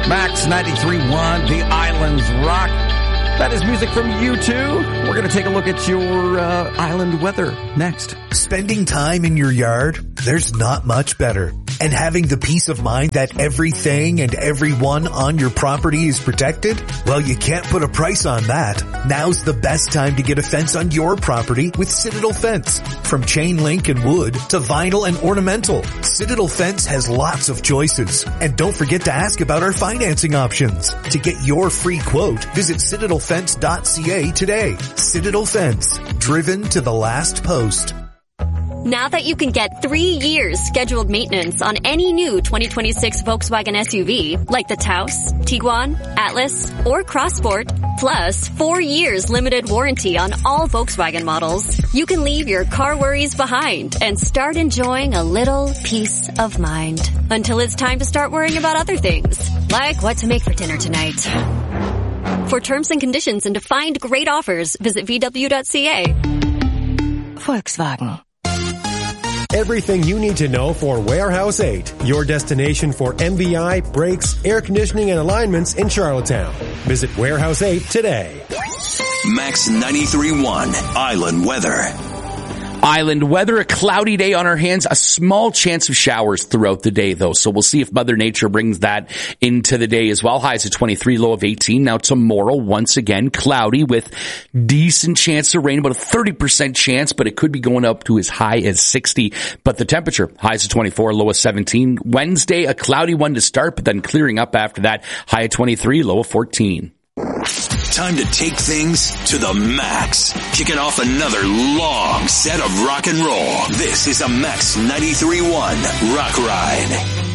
Max 93.1, The Islands Rock. That is music from U2. We're going to take a look at your island weather next. Spending time in your yard, there's not much better. And having the peace of mind that everything and everyone on your property is protected? Well, you can't put a price on that. Now's the best time to get a fence on your property with Citadel Fence. From chain link and wood to vinyl and ornamental, Citadel Fence has lots of choices. And don't forget to ask about our financing options. To get your free quote, visit citadelfence.ca today. Citadel Fence, driven to the last post. Now that you can get 3 years scheduled maintenance on any new 2026 Volkswagen SUV, like the Taos, Tiguan, Atlas, or Crossport, plus 4 years limited warranty on all Volkswagen models, you can leave your car worries behind and start enjoying a little peace of mind. Until it's time to start worrying about other things, like what to make for dinner tonight. For terms and conditions and to find great offers, visit VW.ca. Volkswagen. Everything you need to know for Warehouse 8, your destination for MVI, brakes, air conditioning, and alignments in Charlottetown. Visit Warehouse 8 today. Max 93.1 Island Weather. Island weather, a cloudy day on our hands, a small chance of showers throughout the day though. So we'll see if Mother Nature brings that into the day as well. Highs of 23, low of 18. Now tomorrow, once again, cloudy with decent chance of rain, about a 30% chance, but it could be going up to as high as 60. But the temperature, highs of 24, low of 17. Wednesday, a cloudy one to start, but then clearing up after that, high of 23, low of 14. Time to take things to the max. Kicking off another long set of rock and roll. This is a Max 93.1 Rock Ride.